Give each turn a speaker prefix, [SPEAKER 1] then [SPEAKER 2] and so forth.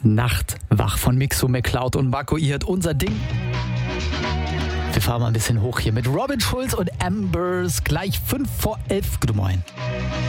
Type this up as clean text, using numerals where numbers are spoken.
[SPEAKER 1] Nachtwach von Mixo, McCloud und Marco. Ihr hört unser Ding. Wir fahren mal ein bisschen hoch hier mit Robin Schulz und Ambers. Gleich 5 vor 11. Guten Morgen.